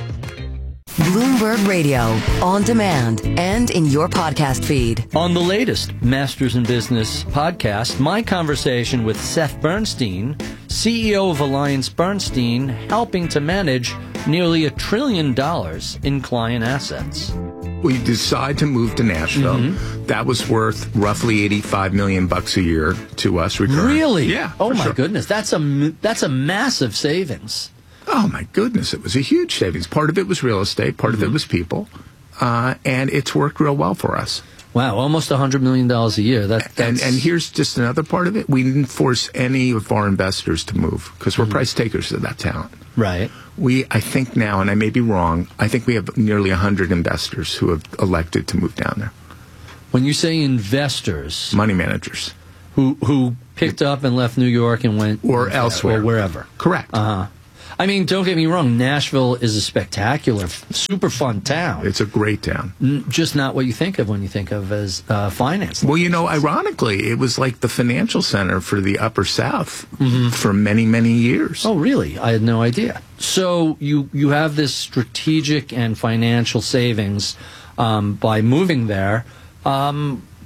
Bloomberg Radio, on demand and in your podcast feed.
On the latest Masters in Business podcast, my conversation with Seth Bernstein, CEO of Alliance Bernstein, helping to manage nearly $1 trillion in client assets.
We decide to move to Nashville. Mm-hmm. That was worth roughly $85 million a year to us. Recurring.
Really?
Yeah.
Oh my goodness, that's a massive savings.
Oh, my goodness. It was a huge savings. Part of it was real estate. Part of it was people. And it's worked real well for us.
Wow, almost $100 million a year.
And here's just another part of it. We didn't force any of our investors to move because we're price takers of that talent.
Right.
I think now, and I may be wrong, I think we have nearly 100 investors who have elected to move down there.
When you say investors...
Money managers.
Who picked up and left New York and went...
Or elsewhere.
Or wherever.
Correct.
Uh-huh. I mean, don't get me wrong, Nashville is a spectacular, super fun town.
It's a great town.
Just not what you think of when you think of as finance.
Well, ironically, it was like the financial center for the Upper South for many, many years.
Oh, really? I had no idea. So you have this strategic and financial savings by moving there.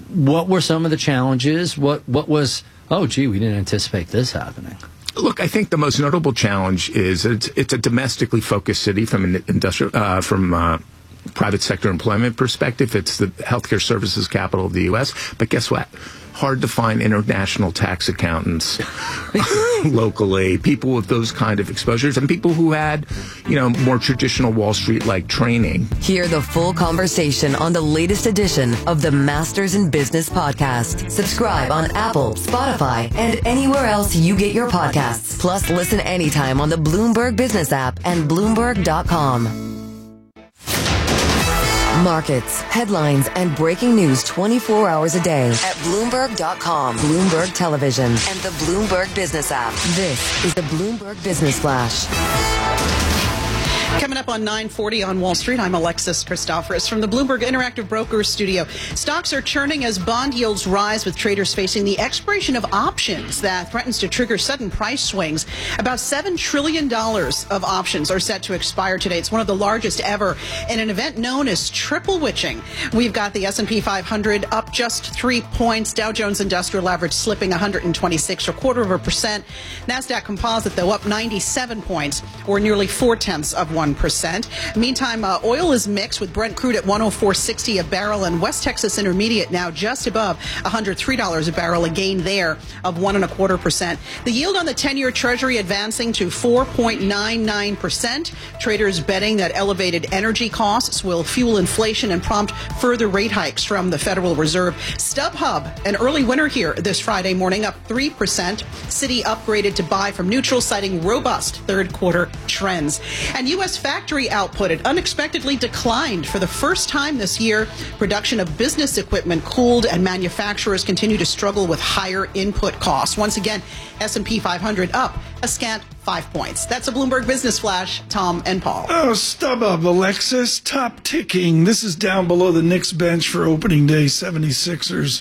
what were some of the challenges? What was, oh, gee, we didn't anticipate this happening?
Look, I think the most notable challenge is it's a domestically focused city from an industrial, private sector employment perspective. It's the healthcare services capital of the U.S. But guess what? Hard to find international tax accountants locally, people with those kind of exposures, and people who had, more traditional Wall Street-like training.
Hear the full conversation on the latest edition of the Masters in Business podcast. Subscribe on Apple, Spotify, and anywhere else you get your podcasts. Plus, listen anytime on the Bloomberg Business app and Bloomberg.com. Markets, headlines, and breaking news 24 hours a day at Bloomberg.com, Bloomberg Television, and the Bloomberg Business app. This is the Bloomberg Business Flash.
Coming up on 9:40 on Wall Street, I'm Alexis Christoforous from the Bloomberg Interactive Brokers studio. Stocks are churning as bond yields rise, with traders facing the expiration of options that threatens to trigger sudden price swings. About $7 trillion of options are set to expire today. It's one of the largest ever in an event known as triple witching. We've got the S&P 500 up just 3 points. Dow Jones Industrial Average slipping 126.25%. NASDAQ Composite, though, up 97 points, or nearly 0.4%. Meantime, oil is mixed, with Brent crude at $104.60 a barrel, and West Texas Intermediate now just above $103 a barrel, a gain there of 1.25%. The yield on the 10-year Treasury advancing to 4.99%. Traders betting that elevated energy costs will fuel inflation and prompt further rate hikes from the Federal Reserve. StubHub, an early winner here this Friday morning, up 3%. Citi upgraded to buy from neutral, citing robust third quarter trends. And U.S. factory output had unexpectedly declined for the first time this year. Production of business equipment cooled, and manufacturers continue to struggle with higher input costs. Once again, S&P 500 up a scant 5 points. That's a Bloomberg Business Flash. Tom and Paul.
Oh, StubHub, Alexis, top ticking. This is down below the Knicks bench for opening day. 76ers.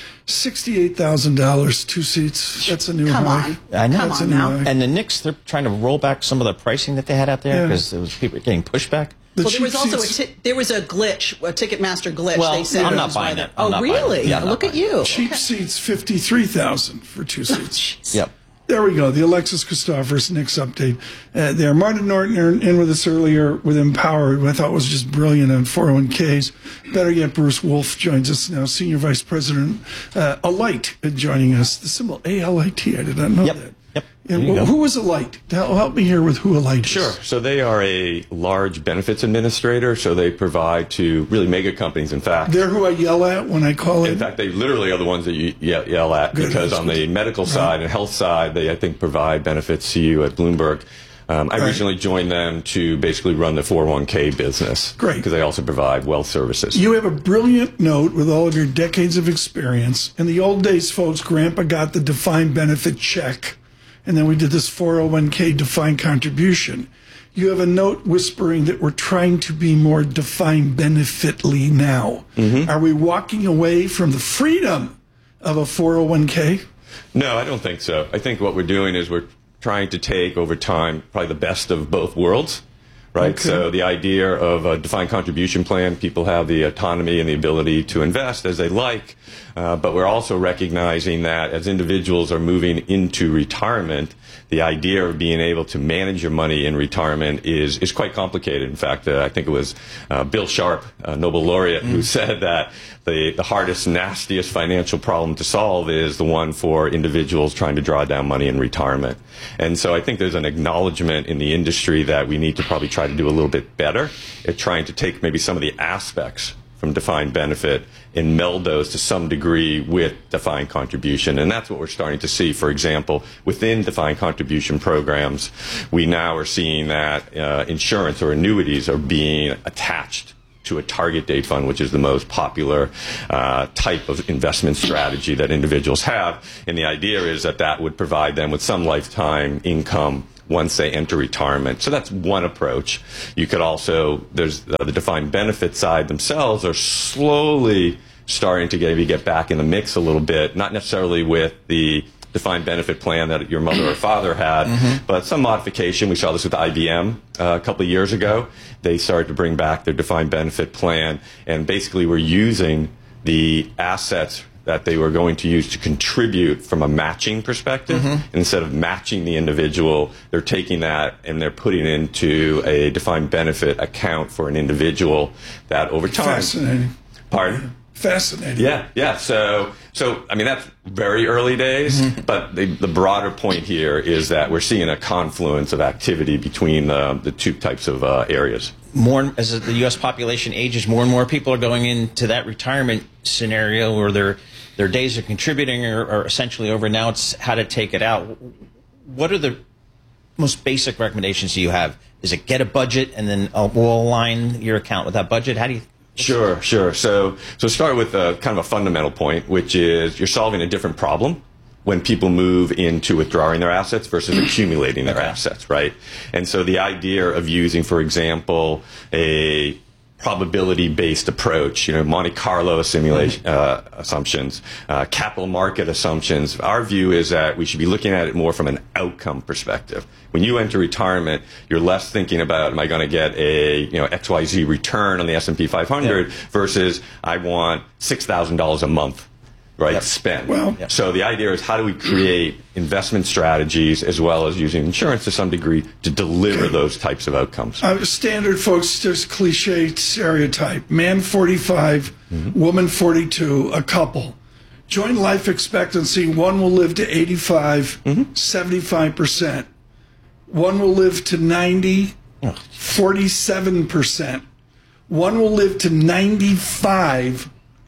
$68,000, 2 seats. That's a new high.
I know.
That's a new high.
And the Knicks, they're trying to roll back some of the pricing that they had out there because people were getting pushback.
Well, there was also there was a glitch, a Ticketmaster glitch.
Well,
they said
I'm not buying it.
Oh, really?
Yeah,
look at you.
Cheap seats, $53,000 for 2 seats.
Yep.
There we go. The Alexis Christoforous Knicks update there. Martin Norton in with us earlier with Empower, who I thought was just brilliant on 401ks. Better yet, Bruce Wolf joins us now, Senior Vice President, Alight, joining us. The symbol ALIT. I did not know that.
Yep.
Yeah, who is Alight? Help me here with who Alight is.
Sure. So they are a large benefits administrator. So they provide to really mega companies. In fact,
they're who I yell at when I call it.
In fact, they literally are the ones that you yell at. Good. Because on the medical side and health side, they, I think, provide benefits to you at Bloomberg. I recently joined them to basically run the 401k business.
Great.
Because they also provide wealth services.
You have a brilliant note with all of your decades of experience. In the old days, folks, Grandpa got the defined benefit check. And then we did this 401k defined contribution. You have a note whispering that we're trying to be more defined benefitly now. Mm-hmm. Are we walking away from the freedom of a 401k?
No, I don't think so. I think what we're doing is we're trying to take over time probably the best of both worlds. Right. Okay. So the idea of a defined contribution plan, people have the autonomy and the ability to invest as they like. But we're also recognizing that as individuals are moving into retirement, the idea of being able to manage your money in retirement is quite complicated. In fact, I think it was Bill Sharp, Nobel laureate, who said that the hardest, nastiest financial problem to solve is the one for individuals trying to draw down money in retirement. And so I think there's an acknowledgement in the industry that we need to probably try to do a little bit better at trying to take maybe some of the aspects from defined benefit and meld those to some degree with defined contribution. And that's what we're starting to see. For example, within defined contribution programs, we now are seeing that insurance or annuities are being attached to a target date fund, which is the most popular type of investment strategy that individuals have. And the idea is that that would provide them with some lifetime income once they enter retirement. So that's one approach. You could also, there's the defined benefit side themselves are slowly starting to maybe get back in the mix a little bit, not necessarily with the defined benefit plan that your mother or father had, but some modification. We saw this with IBM a couple of years ago. They started to bring back their defined benefit plan, and basically we're using the assets that they were going to use to contribute from a matching perspective. Instead of matching the individual, they're taking that and they're putting it into a defined benefit account for an individual that over time...
Fascinating.
Pardon?
Fascinating.
Yeah. So I mean, that's very early days, but the broader point here is that we're seeing a confluence of activity between the two types of areas.
More as the U.S. population ages, more and more people are going into that retirement scenario where their days of contributing are essentially over. Now it's how to take it out. What are the most basic recommendations do you have? Is it get a budget and then we'll align your account with that budget? How do you...
Sure. So start with kind of a fundamental point, which is you're solving a different problem when people move into withdrawing their assets versus accumulating their assets, right? And so the idea of using, for example, a probability-based approach, Monte Carlo simulation assumptions, capital market assumptions. Our view is that we should be looking at it more from an outcome perspective. When you enter retirement, you're less thinking about, am I going to get a XYZ return on the S&P 500 versus I want $6,000 a month. Right, spend. So the idea is how do we create investment strategies as well as using insurance to some degree to deliver those types of outcomes?
Standard, folks, just cliche stereotype. Man 45, woman 42, a couple. Joint life expectancy, one will live to 85, 75%. One will live to 90, 47%. One will live to 95,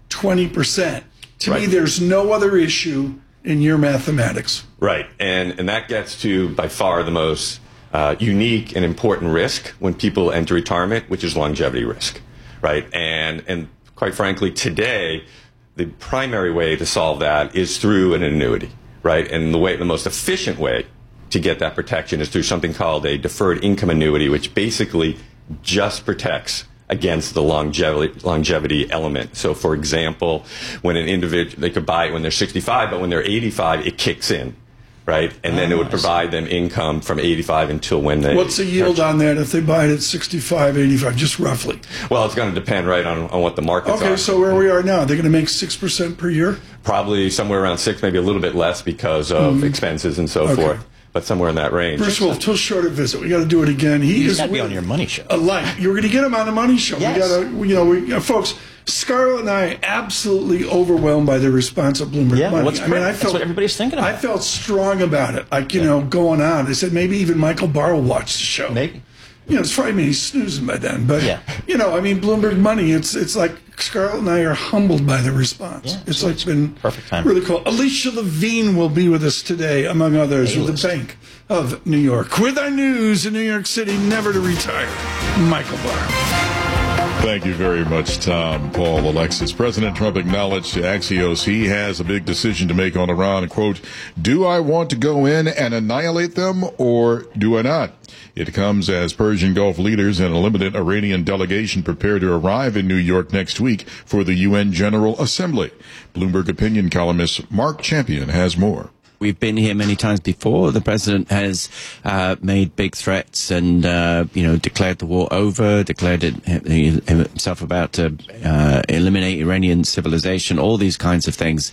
20%. To me, there's no other issue in your mathematics.
Right, and that gets to, by far, the most unique and important risk when people enter retirement, which is longevity risk, right? And quite frankly, today, the primary way to solve that is through an annuity, right? And the most efficient way to get that protection is through something called a deferred income annuity, which basically just protects against the longevity element. So, for example, when an individual, they could buy it when they're 65, but when they're 85, it kicks in, right? And then it would provide them income from 85 until when they...
What's the yield on that if they buy it at 65, 85, just roughly?
Well, it's going to depend, right, on what the markets are.
Okay, so where we are now, they're going to make 6% per year?
Probably somewhere around 6, maybe a little bit less because of expenses and so forth. But somewhere in that range.
Bruce Wolf, till shorter visit. We got to do it again.
He's got to be on your money show.
You're going to get him on the money show.
Yes.
We got to, folks. Scarlett and I are absolutely overwhelmed by the response of Bloomberg Money.
That's what everybody's thinking about.
I felt strong about it. Going on. They said maybe even Michael Barr will watch the show.
Maybe.
It's probably he's snoozing by then. But Bloomberg Money. It's like Scarlett and I are humbled by the response. It's been
perfect time.
Really cool. Alicia Levine will be with us today, among others, with the Bank of New York. With our news in New York City, never to retire, Michael Barr.
Thank you very much, Tom, Paul, Alexis. President Trump acknowledged to Axios he has a big decision to make on Iran. Quote, do I want to go in and annihilate them or do I not? It comes as Persian Gulf leaders and a limited Iranian delegation prepare to arrive in New York next week for the UN General Assembly. Bloomberg opinion columnist Mark Champion has more.
We've been here many times before. The president has made big threats and, declared the war over, declared himself about to eliminate Iranian civilization, all these kinds of things.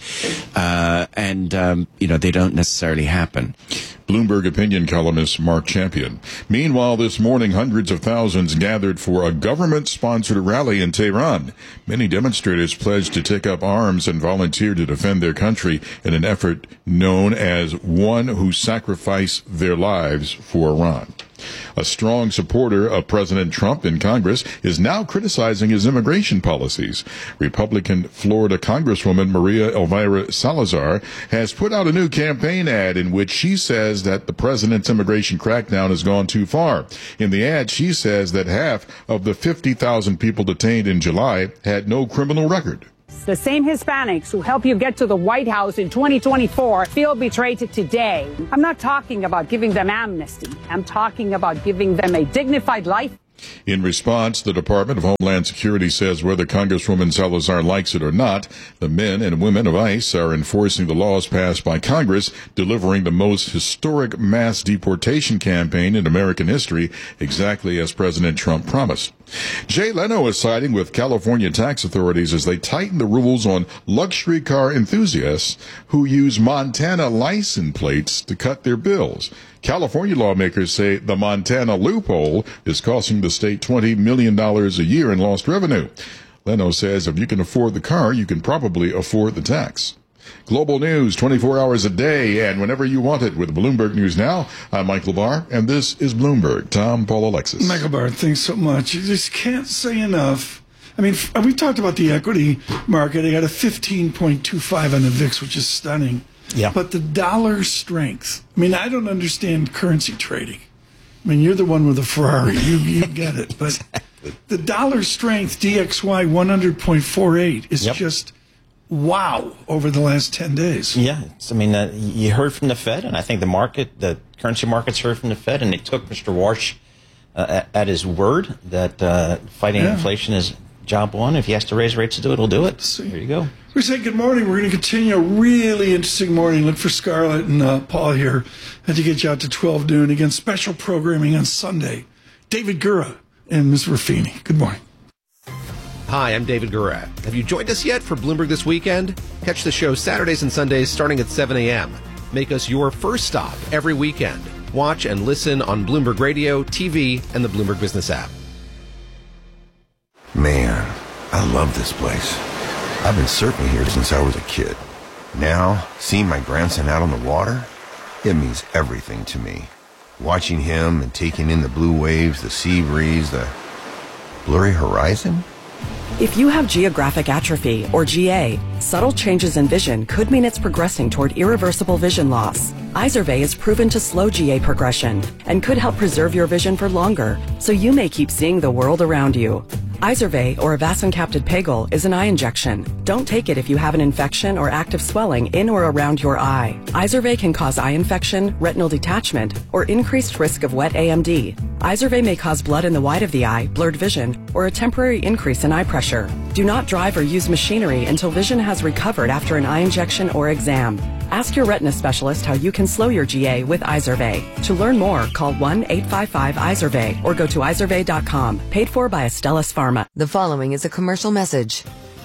They don't necessarily happen.
Bloomberg opinion columnist Mark Champion. Meanwhile, this morning, hundreds of thousands gathered for a government-sponsored rally in Tehran. Many demonstrators pledged to take up arms and volunteer to defend their country in an effort known as One Who Sacrifice Their Lives for Iran. A strong supporter of President Trump in Congress is now criticizing his immigration policies. Republican Florida Congresswoman Maria Elvira Salazar has put out a new campaign ad in which she says that the president's immigration crackdown has gone too far. In the ad, she says that half of the 50,000 people detained in July had no criminal record.
The same Hispanics who help you get to the White House in 2024 feel betrayed today. I'm not talking about giving them amnesty. I'm talking about giving them a dignified life.
In response, the Department of Homeland Security says whether Congresswoman Salazar likes it or not, the men and women of ICE are enforcing the laws passed by Congress, delivering the most historic mass deportation campaign in American history, exactly as President Trump promised. Jay Leno is siding with California tax authorities as they tighten the rules on luxury car enthusiasts who use Montana license plates to cut their bills. California lawmakers say the Montana loophole is costing the state $20 million a year in lost revenue. Leno says if you can afford the car, you can probably afford the tax. Global news 24 hours a day and whenever you want it with Bloomberg News Now. I'm Michael Barr, and this is Bloomberg. Tom, Paul, Alexis.
Michael Barr, thanks so much. You just can't say enough. I mean, we talked about the equity market. They got a 15.25 on the VIX, which is stunning.
Yeah.
But the dollar strength. I mean, I don't understand currency trading. I mean, you're the one with the Ferrari. You get it. But exactly. The dollar strength, DXY 100.48, is just wow over the last 10 days.
Yeah. You heard from the Fed, and I think the currency markets heard from the Fed, and they took Mr. Warsh at his word that fighting inflation is job one. If he has to raise rates to do it, he'll do it. There you go.
We say good morning. We're going to continue a really interesting morning. Look for Scarlett and Paul here to get you out to 12 noon. Again, special programming on Sunday. David Gura and Ms. Ruffini. Good morning.
Hi, I'm David Gura. Have you joined us yet for Bloomberg This Weekend? Catch the show Saturdays and Sundays starting at 7 a.m. Make us your first stop every weekend. Watch and listen on Bloomberg Radio, TV, and the Bloomberg Business app.
Man, I love this place. I've been surfing here since I was a kid. Now, seeing my grandson out on the water, it means everything to me. Watching him and taking in the blue waves, the sea breeze, the blurry horizon.
If you have geographic atrophy, or GA, subtle changes in vision could mean it's progressing toward irreversible vision loss. Izervay is proven to slow GA progression and could help preserve your vision for longer, so you may keep seeing the world around you. Izervay, or avacincaptad pegol, is an eye injection. Don't take it if you have an infection or active swelling in or around your eye. Izervay can cause eye infection, retinal detachment, or increased risk of wet AMD. Izervay may cause blood in the white of the eye, blurred vision, or a temporary increase in eye pressure. Do not drive or use machinery until vision has recovered after an eye injection or exam. Ask your retina specialist how you can slow your GA with Izervay. To learn more, call 1-855-IZERVAY or go to izervay.com. Paid for by Astellas Pharma.
The following is a commercial message.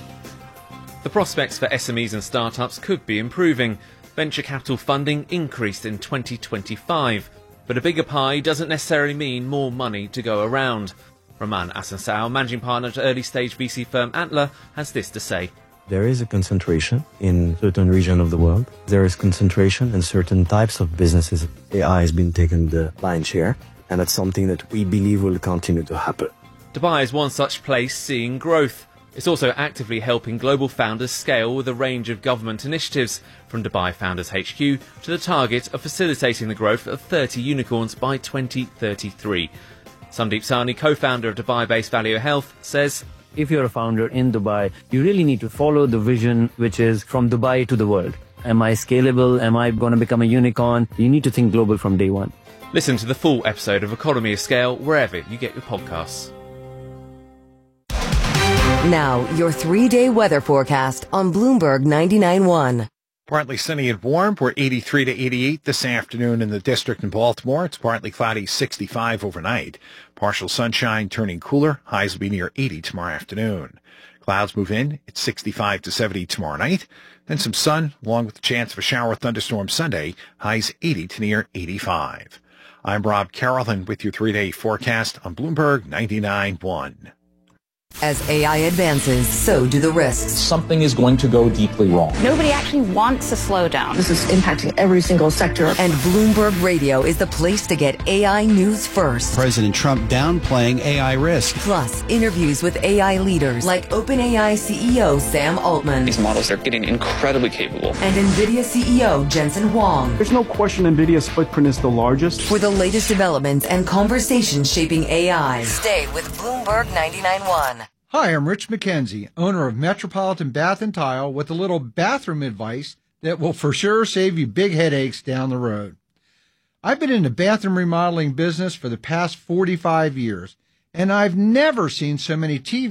The prospects for SMEs and startups could be improving. Venture capital funding increased in 2025. But a bigger pie doesn't necessarily mean more money to go around. Roman Asansao, managing partner at early-stage VC firm Antler, has this to say.
There is a concentration in certain regions of the world. There is concentration in certain types of businesses. AI has been taking the lion's share, and that's something that we believe will continue to happen.
Dubai is one such place seeing growth. It's also actively helping global founders scale with a range of government initiatives, from Dubai Founders HQ to the target of facilitating the growth of 30 unicorns by 2033. Sandeep Sahni, co-founder of Dubai-based Value Health, says,
if you're a founder in Dubai, you really need to follow the vision, which is from Dubai to the world. Am I scalable? Am I going to become a unicorn? You need to think global from day one.
Listen to the full episode of Economy of Scale wherever you get your podcasts.
Now, your 3-day weather forecast on Bloomberg 99.1.
Partly sunny and warm. We're 83 to 88 this afternoon in the district in Baltimore. It's partly cloudy, 65 overnight. Partial sunshine turning cooler. Highs will be near 80 tomorrow afternoon. Clouds move in. It's 65 to 70 tomorrow night. Then some sun, along with the chance of a shower or thunderstorm Sunday. Highs 80 to near 85. I'm Rob Carrollton with your 3-day forecast on Bloomberg 99.1.
As AI advances, so do the risks.
Something is going to go deeply wrong.
Nobody actually wants a slowdown.
This is impacting every single sector.
And Bloomberg Radio is the place to get AI news first.
President Trump downplaying AI risk.
Plus, interviews with AI leaders like OpenAI CEO Sam Altman.
These models are getting incredibly capable.
And NVIDIA CEO Jensen Huang.
There's no question NVIDIA's footprint is the largest.
For the latest developments and conversations shaping AI, stay with Bloomberg 99.1.
Hi, I'm Rich McKenzie, owner of Metropolitan Bath & Tile, with a little bathroom advice that will for sure save you big headaches down the road. I've been in the bathroom remodeling business for the past 45 years, and I've never seen so many TV